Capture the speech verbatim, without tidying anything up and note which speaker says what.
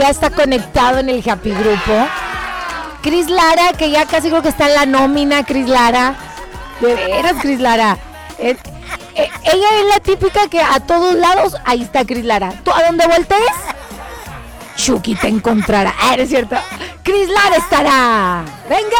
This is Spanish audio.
Speaker 1: Ya está conectado en el Happy Grupo. Cris Lara, que ya casi creo que está en la nómina, Cris Lara. De veras, Cris Lara. Eh, eh, ella es la típica que a todos lados, ahí está Cris Lara. ¿Tú a dónde voltees? Chucky te encontrará. Ah, ¿no es cierto? Cris Lara estará. ¡Venga!